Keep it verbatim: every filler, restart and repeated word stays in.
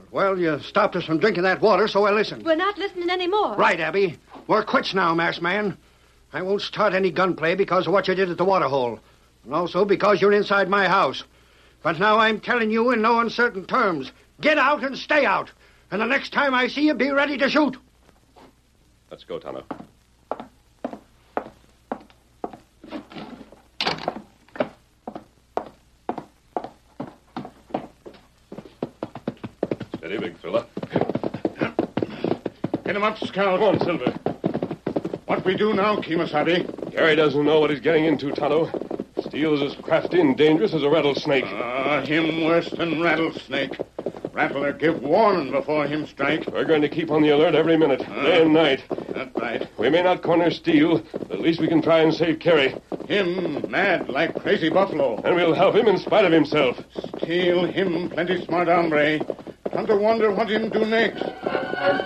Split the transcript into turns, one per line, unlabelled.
Well, you stopped us from drinking that water, so I listened.
We're not listening anymore.
Right, Abby. We're quits now, masked man. I won't start any gunplay because of what you did at the water hole. And also because you're inside my house. But now I'm telling you in no uncertain terms, get out and stay out. And the next time I see you, be ready to shoot.
Let's go, Tonto. Steady, big fella.
Get him up, Scout.
Come on, Silver.
What we do now, Kemosabe?
Gary doesn't know what he's getting into, Tonto. Steele is as crafty and dangerous as a rattlesnake.
Ah, uh, him worse than rattlesnake. Rattler give warning before him strike.
We're going to keep on the alert every minute, uh, day and night.
That's right.
We may not corner Steele, but at least we can try and save Kerry.
Him mad like crazy buffalo.
And we'll help him in spite of himself.
Steele him plenty smart hombre. Come to wonder what him do next.